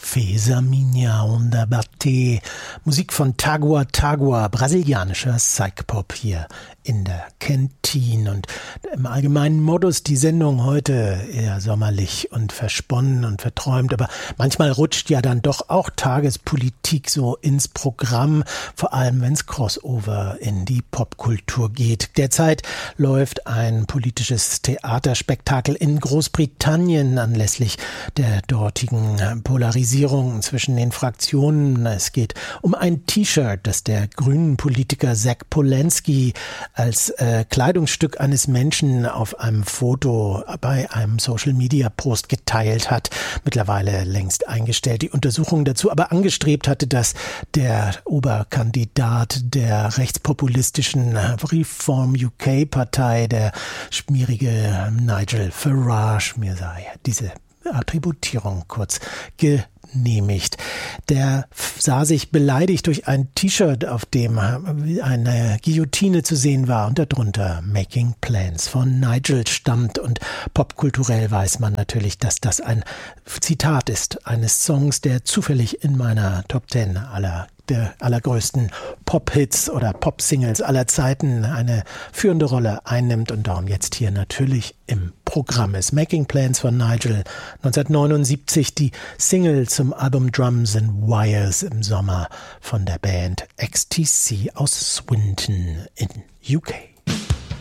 Feza minha onda bate. Musik von Tagua Tagua, brasilianischer Psych-Pop hier in der Kantine. Und im allgemeinen Modus die Sendung heute eher sommerlich und versponnen und verträumt. Aber manchmal rutscht ja dann doch auch Tagespolitik so ins Programm, vor allem wenn es Crossover in die Popkultur geht. Derzeit läuft ein politisches Theaterspektakel in Großbritannien anlässlich der dortigen Polarisierung zwischen den Fraktionen. Es geht um ein T-Shirt, das der grünen Politiker Zach Polanski als Kleidungsstück eines Menschen auf einem Foto bei einem Social-Media-Post geteilt hat. Mittlerweile längst eingestellt. Die Untersuchung dazu aber angestrebt hatte, dass der Oberkandidat der rechtspopulistischen Reform UK-Partei, der schmierige Nigel Farage, mir sei diese Attributierung kurz genehmigt. Der sah sich beleidigt durch ein T-Shirt, auf dem eine Guillotine zu sehen war und darunter Making Plans von Nigel stammt. Und popkulturell weiß man natürlich, dass das ein Zitat ist eines Songs, der zufällig in meiner Top 10 der allergrößten Pop-Hits oder Pop-Singles aller Zeiten eine führende Rolle einnimmt und darum jetzt hier natürlich im Programm ist. Making Plans von Nigel, 1979 die Single zum Album Drums and Wires im Sommer von der Band XTC aus Swinton in UK.